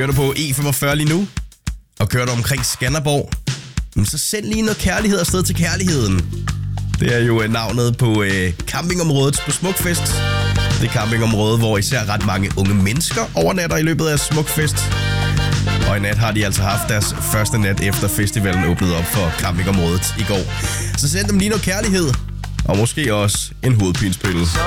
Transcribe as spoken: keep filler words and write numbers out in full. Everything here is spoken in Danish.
Kører du på E femogfyrre lige nu, og kører du omkring Skanderborg, så send lige noget kærlighed afsted til kærligheden. Det er jo navnet på øh, campingområdet på Smukfest. Det er campingområdet, hvor især ret mange unge mennesker overnatter i løbet af Smukfest. Og i nat har de altså haft deres første nat efter festivalen åbnede op for campingområdet i går. Så send dem lige noget kærlighed, og måske også en hovedpinspille.